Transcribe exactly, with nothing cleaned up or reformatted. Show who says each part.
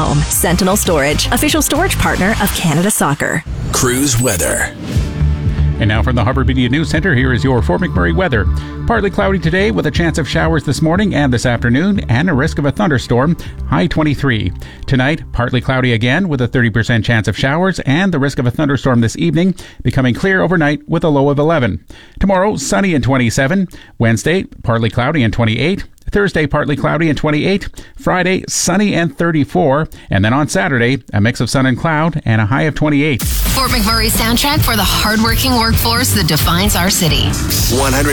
Speaker 1: home. Sentinel Storage, official storage partner of Canada Soccer.
Speaker 2: Cruise weather.
Speaker 3: And now from the Harbour Media News Centre, here is your Fort McMurray weather. Partly cloudy today with a chance of showers this morning and this afternoon and a risk of a thunderstorm, high twenty-three. Tonight, partly cloudy again with a thirty percent chance of showers and the risk of a thunderstorm this evening, becoming clear overnight with a low of eleven. Tomorrow, sunny and twenty-seven. Wednesday, partly cloudy and twenty-eight. Thursday, partly cloudy and twenty-eight. Friday, sunny and thirty-four. And then on Saturday, a mix of sun and cloud and a high of twenty-eight.
Speaker 4: Fort McMurray soundtrack for the hardworking workforce that defines our city.
Speaker 2: one hundred